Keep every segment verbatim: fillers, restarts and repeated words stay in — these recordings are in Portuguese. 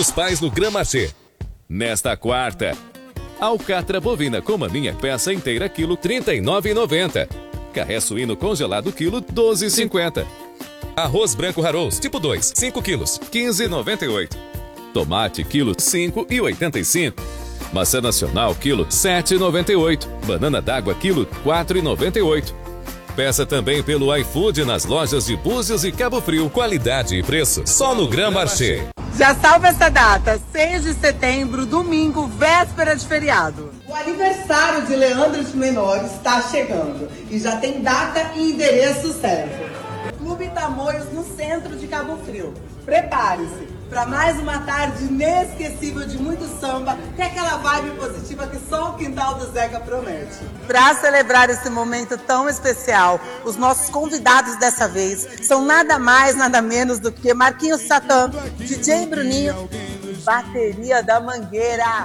dos Pais no Grand Marché. Nesta quarta, alcatra bovina com maminha peça inteira quilo trinta e nove reais e noventa centavos. Carré suíno congelado quilo doze reais e cinquenta centavos. Arroz branco Harroz tipo dois, cinco quilos, quinze reais e noventa e oito centavos. Tomate quilo cinco reais e oitenta e cinco centavos. Maçã nacional quilo sete reais e noventa e oito centavos. Banana d'água quilo quatro reais e noventa e oito centavos. Peça também pelo iFood nas lojas de Búzios e Cabo Frio. Qualidade e preço só no Grand Marché. Já salva essa data, seis de setembro, domingo, véspera de feriado. O aniversário de Leandro de Menor está chegando e já tem data e endereço certo. Clube Tamoios no centro de Cabo Frio. Prepare-se para mais uma tarde inesquecível de muito samba, que é aquela vibe positiva que só o quintal do Zeca promete. Para celebrar esse momento tão especial, os nossos convidados dessa vez são nada mais, nada menos do que Marquinhos Satã, D J Bruninho e Bateria da Mangueira.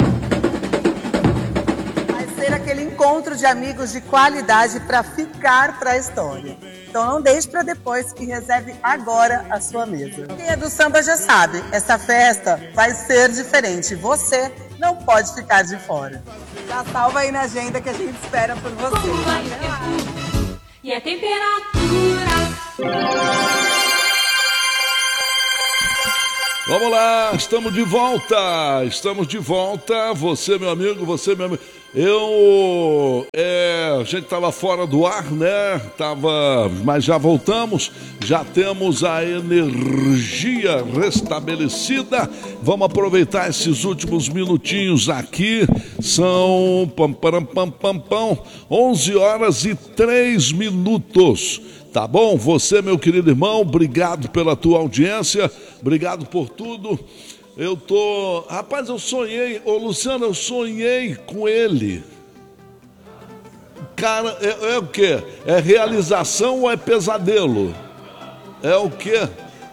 Vai ser aquele encontro de amigos de qualidade para ficar para a história. Então não deixe para depois e reserve agora a sua mesa. Quem é do samba já sabe, essa festa vai ser diferente. Você não pode ficar de fora. Já salva aí na agenda que a gente espera por você. E a temperatura. Vamos lá, estamos de volta, estamos de volta, você meu amigo, você meu amigo, eu, é, a gente estava fora do ar, né, tava, mas já voltamos, já temos a energia restabelecida, vamos aproveitar esses últimos minutinhos aqui, são pam, pam, pam, pam, pam, onze horas e três minutos. Tá bom? Você, meu querido irmão, obrigado pela tua audiência, obrigado por tudo. Eu tô... Rapaz, eu sonhei, ô Luciano, eu sonhei com ele. Cara, é, é o quê? É realização ou é pesadelo? É o quê?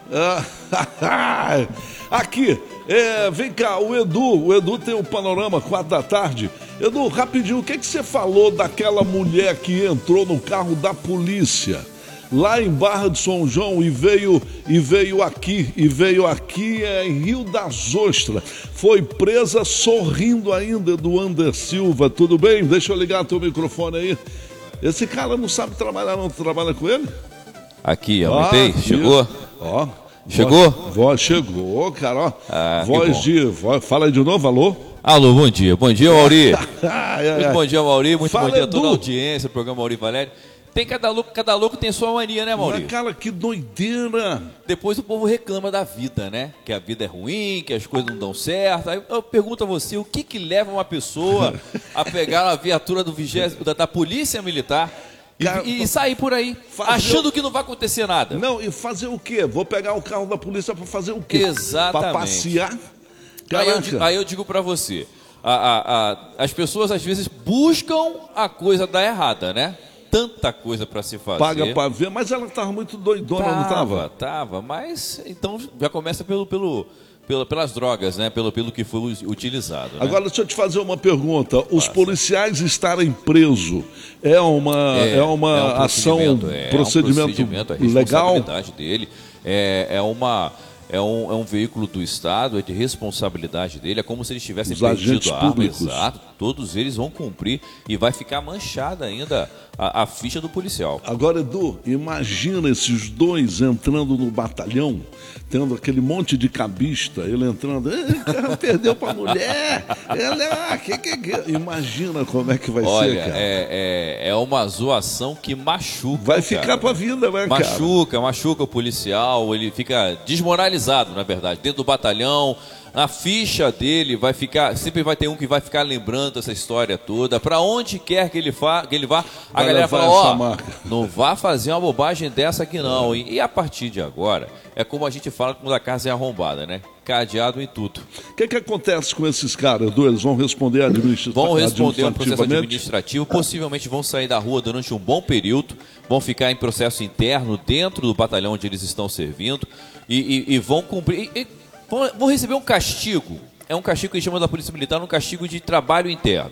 É... Aqui, é, vem cá, o Edu, o Edu tem o Panorama, quatro da tarde. Edu, rapidinho, o que, que você falou daquela mulher que entrou no carro da polícia lá em Barra de São João e veio, e veio aqui, e veio aqui é, em Rio das Ostras. Foi presa sorrindo ainda do Ander Silva. Tudo bem? Deixa eu ligar teu microfone aí. Esse cara não sabe trabalhar, não. Tu trabalha com ele? Aqui, aumentei. Ah, chegou? Ó. Chegou? Voz, voz, chegou, cara, ó. Ah, voz de... Voz, fala aí de novo, alô? Alô, bom dia. Bom dia, Mauri. ai, ai, muito bom dia, Mauri. Muito fala, bom dia a toda a Edu. audiência do programa Mauri Valério. Tem cada louco, cada louco tem sua mania, né, Mauri? Mas, cara, que doideira. Depois o povo reclama da vida, né? Que a vida é ruim, que as coisas não dão certo. Aí eu pergunto a você, o que que leva uma pessoa a pegar a viatura do vigésimo da, da Polícia Militar e, cara, e, e sair por aí, achando o... que não vai acontecer nada? Não, e fazer o quê? Vou pegar o carro da polícia para fazer o quê? Exatamente. Para passear? Aí eu, aí eu digo para você, a, a, a, as pessoas às vezes buscam a coisa da errada, né? Tanta coisa para se fazer. Paga para ver, mas ela estava muito doidona, tava, não estava? Tava, mas então já começa pelo, pelo, pelo, pelas drogas, né? Pelo, pelo que foi utilizado. Né? Agora, deixa eu te fazer uma pergunta. Os Passa. policiais estarem presos é uma, é, é uma é um ação, procedimento, é, procedimento, é um procedimento a legal? responsabilidade dele é, é uma... É um, é um veículo do Estado, é de responsabilidade dele, é como se eles tivessem perdido a arma, exato. Todos eles vão cumprir e vai ficar manchada ainda a, a ficha do policial. Agora, Edu, imagina esses dois entrando no batalhão, tendo aquele monte de cabista, ele entrando, cara, perdeu pra mulher, ela, que, que, que. Imagina como é que vai Olha, ser, cara. É, é, é uma zoação que machuca. Vai ficar cara. pra vida, né, machuca, cara? Machuca, machuca o policial, ele fica desmoralizado, na verdade, dentro do batalhão. A ficha dele vai ficar, sempre vai ter um que vai ficar lembrando essa história toda. Para onde quer que ele, fa, que ele vá, a vai galera fala, ó, oh, não vá fazer uma bobagem dessa aqui não. E, e a partir de agora, é como a gente fala quando a casa é arrombada, né? Cadeado em tudo. O que, que acontece com esses caras, Edu? Eles vão responder administrativamente? Vão responder o processo administrativo, possivelmente vão sair da rua durante um bom período, vão ficar em processo interno dentro do batalhão onde eles estão servindo e, e, e vão cumprir... E, e, vão receber um castigo, é um castigo que eles chamam da Polícia Militar, um castigo de trabalho interno.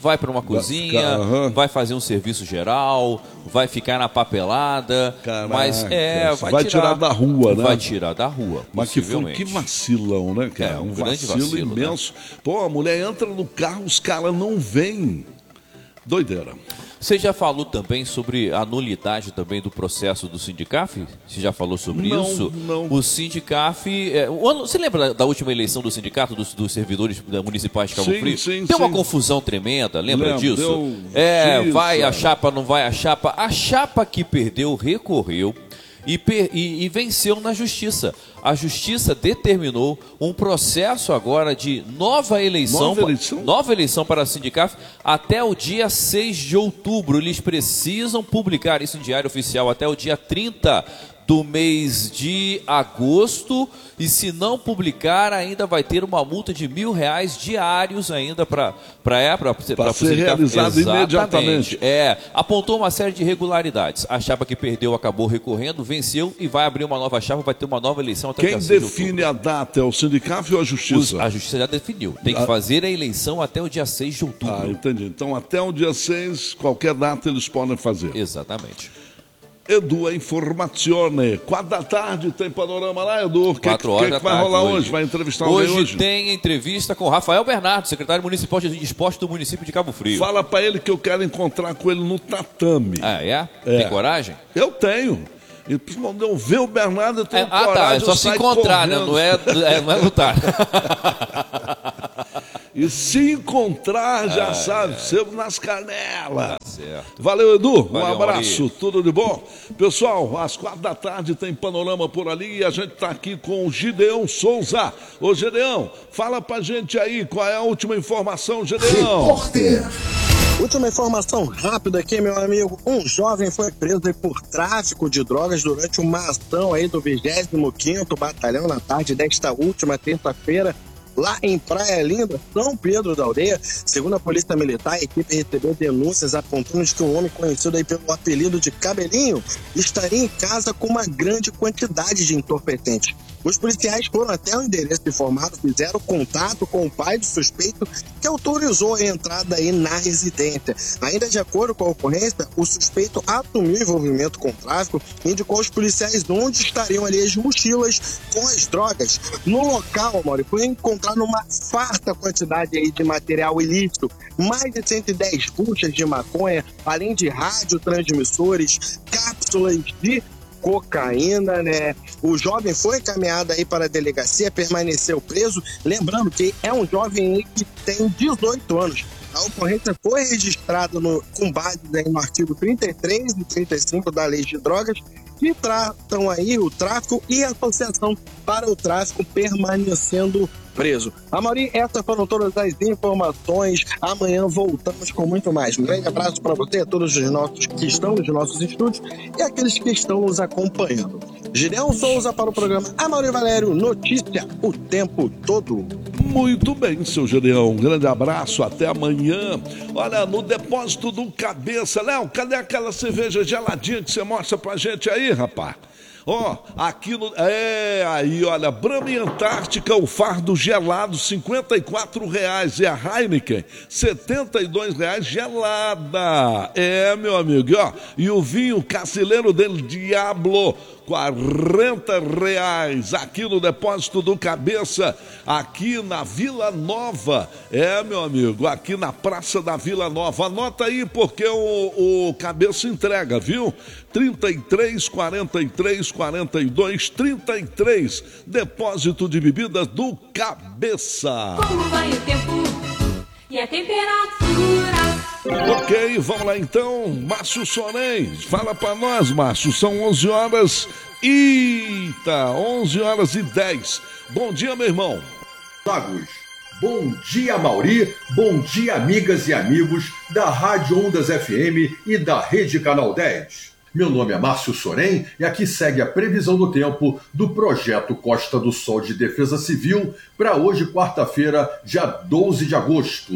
vai para uma cozinha, uhum. vai fazer um serviço geral, vai ficar na papelada, Caraca, mas é, vai, vai tirar, tirar da rua, né? Vai tirar da rua, Mas que, foi, possivelmente. que vacilão, né, cara? É, um um grande vacilo, vacilo, imenso. Né? Pô, a mulher entra no carro, os caras não vêm. Doideira. Você já falou também sobre a nulidade também do processo do Sindicaf? Você já falou sobre não, isso? Não, O Sindicaf... É, o ano, você lembra da última eleição do sindicato dos, dos servidores municipais de Cabo sim, Frio? Sim, Deu sim. uma confusão tremenda, lembra Lembro, disso? deu... É, Isso, vai é. a chapa, não vai a chapa. A chapa que perdeu recorreu e, per, e, e venceu na justiça. A justiça determinou um processo agora de nova eleição, Nova eleição? nova eleição para a Sindicaf até o dia seis de outubro. Eles precisam publicar isso em Diário Oficial até o dia trinta do mês de agosto, e se não publicar ainda vai ter uma multa de mil reais diários ainda para para é, para ser realizado imediatamente. É, apontou uma série de irregularidades. A chapa que perdeu acabou recorrendo, venceu e vai abrir uma nova chapa, vai ter uma nova eleição até Quem define a data é o Sindicaf ou a Justiça? Os, a Justiça já definiu. Tem que a... fazer a eleição até o dia seis de outubro. Ah, entendi. Então até o dia seis, qualquer data eles podem fazer. Exatamente. Edu, a informazione. Quatro da tarde tem panorama lá, Edu. O que, Quatro horas que, que da vai tarde rolar hoje. hoje? Vai entrevistar hoje alguém hoje? Tem entrevista com Rafael Bernardo, secretário municipal de esporte do município de Cabo Frio. Fala pra ele que eu quero encontrar com ele no tatame. Ah, é? É. Tem coragem? Eu tenho. E quando eu ver o Bernardo, eu tenho É, ah, coragem. tá. É só se encontrar, né? Não é, é, não é lutar. E se encontrar, já ah, sabe, é. sempre nas canelas. Certo. Valeu, Edu. Valeu, um abraço, Mauri. tudo de bom. Pessoal, às quatro da tarde tem panorama por ali e a gente está aqui com o Gideão Souza. Ô, Gideão, fala pra gente aí qual é a última informação, Gideão. Repórter. Última informação rápida aqui, meu amigo. Um jovem foi preso por tráfico de drogas durante uma ação aí do vigésimo quinto Batalhão na tarde desta última terça-feira, lá em Praia Linda, São Pedro da Aldeia. Segundo a Polícia Militar, a equipe recebeu denúncias apontando que um homem conhecido aí pelo apelido de Cabelinho estaria em casa com uma grande quantidade de entorpecentes. Os policiais foram até o endereço informado, fizeram contato com o pai do suspeito, que autorizou a entrada aí na residência. Ainda de acordo com a ocorrência, o suspeito assumiu envolvimento com o tráfico e indicou aos policiais onde estariam ali as mochilas com as drogas. No local, Mauri, foi encontrado uma farta quantidade aí de material ilícito, mais de cento e dez buchas de maconha, além de radiotransmissores, cápsulas de cocaína, né? O jovem foi encaminhado aí para a delegacia, permaneceu preso. Lembrando que é um jovem aí que tem dezoito anos. A ocorrência foi registrada no, com base aí no artigo trinta e três e trinta e cinco da Lei de Drogas, que tratam aí o tráfico e a associação para o tráfico, permanecendo preso. Amaury, essas foram todas as informações. Amanhã voltamos com muito mais. Um grande abraço para você, a todos os nossos que estão nos nossos estúdios e aqueles que estão nos acompanhando. Gideão Souza para o programa Amaury Valério, notícia o tempo todo. Muito bem, seu Gideão. Um grande abraço, até amanhã. Olha, no depósito do Cabeça. Léo, cadê aquela cerveja geladinha que você mostra pra gente aí, rapaz? Ó, oh, aqui no... É, aí, olha, Brahma e Antártica, o fardo gelado, cinquenta e quatro reais. E a Heineken, setenta e dois reais, gelada. É, meu amigo, ó. E o vinho Casileiro del Diablo, quarenta reais. Aqui no depósito do Cabeça, aqui na Vila Nova. É, meu amigo, aqui na Praça da Vila Nova. Anota aí, porque o, o Cabeça entrega, viu? trinta e três, quarenta e três, quarenta e dois, trinta e três. Depósito de bebidas do Cabeça. Como vai o tempo e a temperatura? Ok, vamos lá então. Márcio Sorém, fala pra nós, Márcio. São onze horas. Eita, onze horas e dez. Bom dia, meu irmão. Lagos. Bom dia, Mauri. Bom dia, amigas e amigos da Rádio Ondas F M e da Rede Canal dez. Meu nome é Márcio Sorém e aqui segue a previsão do tempo do Projeto Costa do Sol de Defesa Civil para hoje, quarta-feira, dia doze de agosto.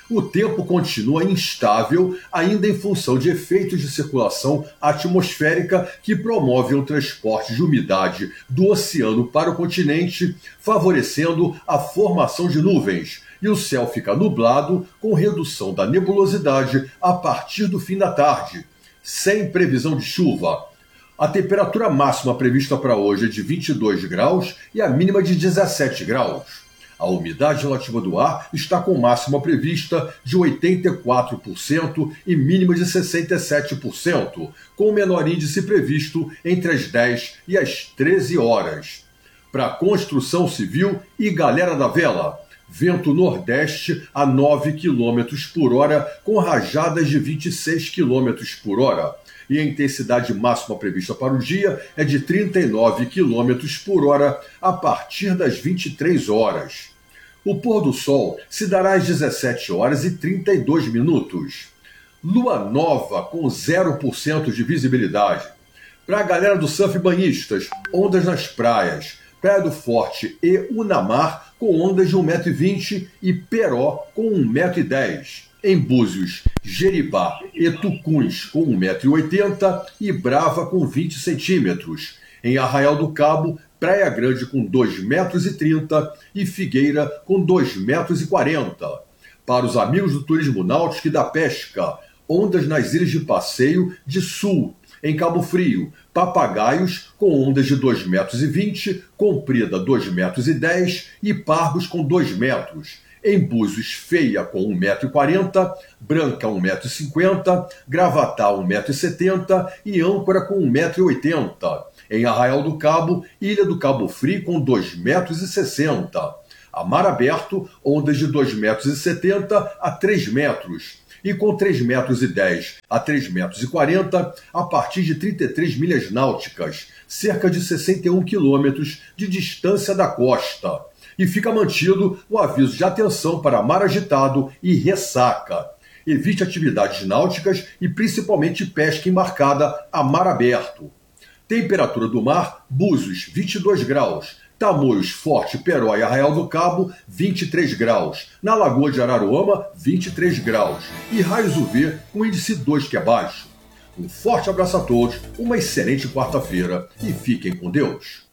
O tempo continua instável, ainda em função de efeitos de circulação atmosférica que promovem o transporte de umidade do oceano para o continente, favorecendo a formação de nuvens. E o céu fica nublado, com redução da nebulosidade a partir do fim da tarde, sem previsão de chuva. A temperatura máxima prevista para hoje é de vinte e dois graus e a mínima de dezessete graus. A umidade relativa do ar está com máxima prevista de oitenta e quatro por cento e mínima de sessenta e sete por cento, com o menor índice previsto entre as dez e as treze horas. Para construção civil e galera da vela, vento nordeste a nove quilômetros por hora, com rajadas de vinte e seis quilômetros por hora. E a intensidade máxima prevista para o dia é de trinta e nove quilômetros por hora a partir das vinte e três horas. O pôr do sol se dará às dezessete horas e trinta e dois minutos. Lua nova com zero por cento de visibilidade. Para a galera do surf banhistas, ondas nas praias, Praia do Forte e Unamar com ondas de um metro e vinte e Peró com um metro e dez. Em Búzios, Jeribá e Tucuns com um metro e oitenta e Brava com vinte centímetros. Em Arraial do Cabo, Praia Grande com dois metros e trinta e Figueira com dois metros e quarenta. Para os amigos do turismo náutico e da pesca, ondas nas ilhas de passeio de Sul. Em Cabo Frio, Papagaios com ondas de dois metros e vinte, Comprida dois metros e dez e Pargos com dois metros. Em Búzios, Feia com um metro e quarenta, Branca um metro e cinquenta, Gravatá um metro e setenta e Âncora com um metro e oitenta. Em Arraial do Cabo, Ilha do Cabo Frio com dois metros e sessenta. A mar aberto, ondas de dois metros e setenta a três metros. E com três metros e dez a três metros e quarenta, a partir de trinta e três milhas náuticas, cerca de sessenta e um quilômetros de distância da costa. E fica mantido o aviso de atenção para mar agitado e ressaca. Evite atividades náuticas e principalmente pesca embarcada a mar aberto. Temperatura do mar, Búzios, vinte e dois graus. Tamoios, Forte, Peró e Arraial do Cabo, vinte e três graus. Na Lagoa de Araruama, vinte e três graus. E raios U V com índice dois, que é baixo. Um forte abraço a todos, uma excelente quarta-feira e fiquem com Deus.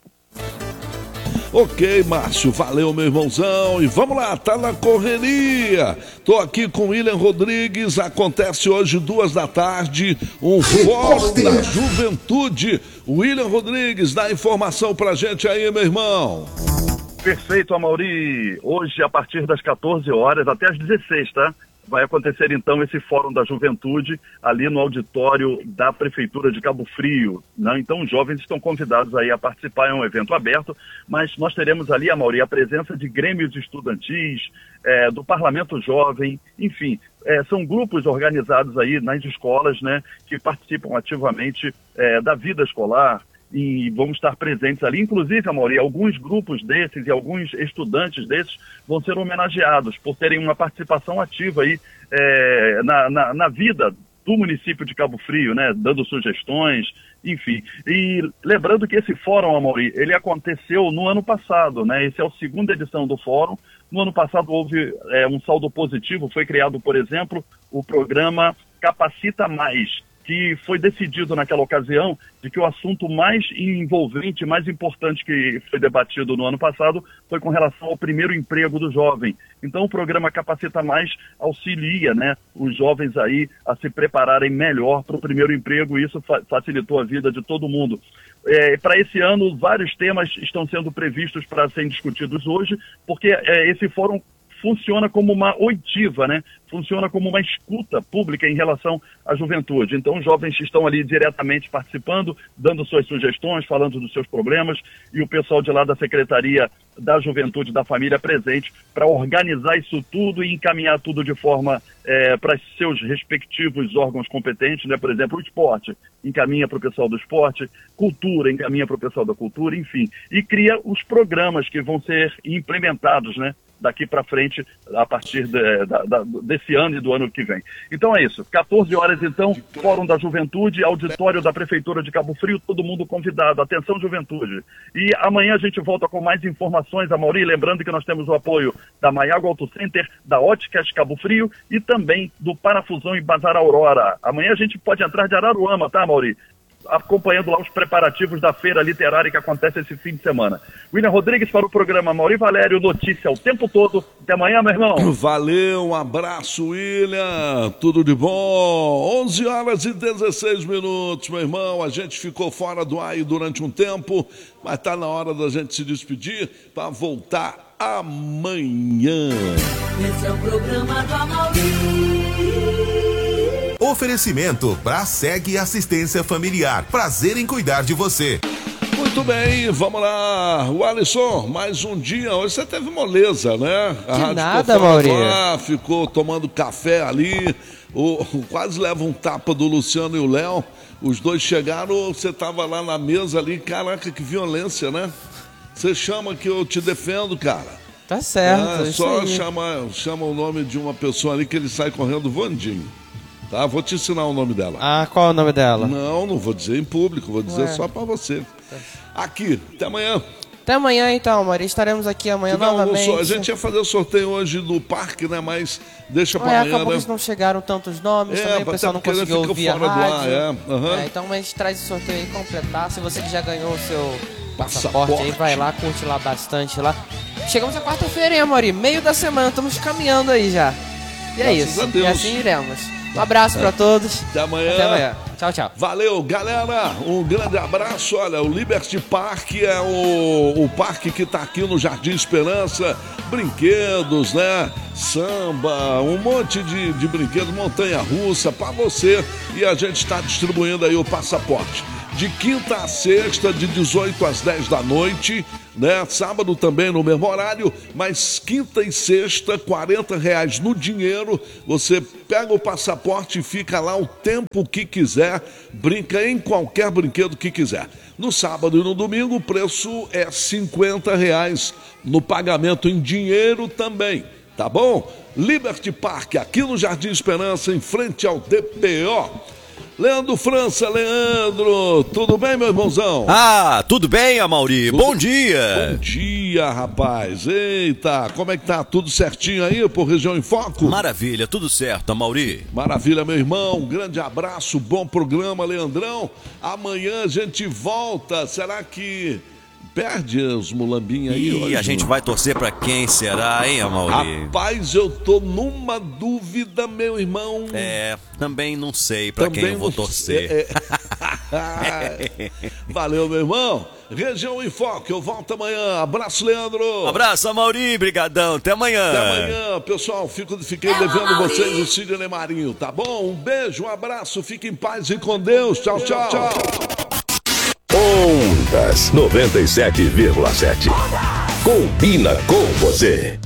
Ok, Márcio, valeu, meu irmãozão. E vamos lá, tá na correria. Tô aqui com William Rodrigues. Acontece hoje, duas da tarde, um fórum da juventude. William Rodrigues, dá informação pra gente aí, meu irmão. Perfeito, Amaury. Hoje, a partir das quatorze horas até as dezesseis, tá? Vai acontecer, então, esse Fórum da Juventude ali no auditório da Prefeitura de Cabo Frio, né? Então, os jovens estão convidados aí a participar, é um evento aberto, mas nós teremos ali, Amaury, a presença de grêmios estudantis, é, do Parlamento Jovem, enfim, é, são grupos organizados aí nas escolas, né, que participam ativamente é, da vida escolar, e vamos estar presentes ali. Inclusive, Amaury, alguns grupos desses e alguns estudantes desses vão ser homenageados por terem uma participação ativa aí é, na, na, na vida do município de Cabo Frio, né, dando sugestões, enfim. E lembrando que esse fórum, Amaury, ele aconteceu no ano passado, né, esse é a segunda edição do fórum. No ano passado houve é, um saldo positivo, foi criado, por exemplo, o programa Capacita Mais, que foi decidido naquela ocasião de que o assunto mais envolvente, mais importante que foi debatido no ano passado foi com relação ao primeiro emprego do jovem. Então o programa Capacita Mais auxilia, né, os jovens aí a se prepararem melhor para o primeiro emprego, e isso fa- facilitou a vida de todo mundo. É, para esse ano, vários temas estão sendo previstos para serem discutidos hoje, porque é, esse fórum funciona como uma oitiva, né? Funciona como uma escuta pública em relação à juventude. Então, os jovens estão ali diretamente participando, dando suas sugestões, falando dos seus problemas, e o pessoal de lá da Secretaria da Juventude e da Família presente para organizar isso tudo e encaminhar tudo de forma é, para seus respectivos órgãos competentes, né? Por exemplo, o esporte encaminha para o pessoal do esporte, cultura encaminha para o pessoal da cultura, enfim. E cria os programas que vão ser implementados, né, daqui para frente, a partir de, da, da, desse ano e do ano que vem. Então é isso, quatorze horas então, Fórum da Juventude, auditório da Prefeitura de Cabo Frio, todo mundo convidado, atenção juventude. E amanhã a gente volta com mais informações, Amaury, lembrando que nós temos o apoio da Maiago Auto Center, da Óticas Cabo Frio e também do Parafusão e Bazar Aurora. Amanhã a gente pode entrar de Araruama, tá, Amaury? Acompanhando lá os preparativos da feira literária que acontece esse fim de semana. William Rodrigues para o programa Amaury Valério, notícia o tempo todo. Até amanhã, meu irmão. Valeu, um abraço, William. Tudo de bom. onze horas e dezesseis minutos, meu irmão. A gente ficou fora do ar aí durante um tempo, mas tá na hora da gente se despedir para voltar amanhã. Esse é o programa do Amaury. Oferecimento Braseg Assistência Familiar. Prazer em cuidar de você. Muito bem, vamos lá. O Alisson, mais um dia. Hoje você teve moleza, né? A De rádio nada, ficou fora do Mauri. ar, ficou tomando café ali. O, o- quase leva um tapa do Luciano e o Léo. Os dois chegaram, você tava lá na mesa ali. Caraca, que violência, né? Você chama que eu te defendo, cara. Tá certo, Ah, isso só aí. chama, chama o nome de uma pessoa ali que ele sai correndo, Vandinho. Tá? Vou te ensinar o nome dela. Ah, qual é o nome dela? Não, não vou dizer em público, vou dizer Ué. só pra você. Aqui, até amanhã. Até amanhã então, Maria. Estaremos aqui amanhã Não, não novamente. só, a gente ia fazer o sorteio hoje do parque, né? Mas deixa pra É, amanhã, acabou né? que não chegaram tantos nomes, É, também o até pessoal não porque, né, conseguiu fica ouvir a fora do ar, rádio. é, aham. É, então a gente traz o sorteio aí completar. Se você que já ganhou o seu passaporte, Passaporte. aí, vai lá, curte lá bastante lá. Chegamos à quarta-feira, hein, Amori? Meio da semana, estamos caminhando aí já. E é Graças isso. a Deus. E assim iremos. Um abraço pra todos. Até amanhã. Até amanhã. Tchau, tchau. Valeu, galera. Um grande abraço. Olha, o Liberty Park é o, o parque que está aqui no Jardim Esperança. Brinquedos, né? Samba, um monte de, de brinquedos, montanha-russa para você. E a gente está distribuindo aí o passaporte. De quinta a sexta, de dezoito às dez da noite, né? Sábado também no mesmo horário, mas quinta e sexta, quarenta reais no dinheiro. Você pega o passaporte e fica lá o tempo que quiser, brinca em qualquer brinquedo que quiser. No sábado e no domingo o preço é cinquenta reais no pagamento em dinheiro também, tá bom? Liberty Park, aqui no Jardim Esperança, em frente ao D P O. Leandro França, Leandro, tudo bem, meu irmãozão? Ah, tudo bem, Amaury? Tudo- Bom dia! Bom dia, rapaz. Eita, como é que tá? Tudo certinho aí por Região em Foco? Maravilha, tudo certo, Amaury. Maravilha, meu irmão. Um grande abraço, bom programa, Leandrão. Amanhã a gente volta. Será que perde os mulambinhos aí? E hoje? a gente vai torcer pra quem será, hein, Amaury? Rapaz, eu tô numa dúvida, meu irmão. É, também não sei pra quem eu vou não torcer. sei. É. Valeu, meu irmão. Região em Foco, eu volto amanhã. Abraço, Leandro. Abraço, Amaury, brigadão, até amanhã. Até amanhã, pessoal. Fico, fiquei devendo vocês o Sidney Marinho, tá bom? Um beijo, um abraço, fique em paz e com Deus. Tchau, tchau. tchau. Ondas noventa e sete vírgula sete. Combina com você.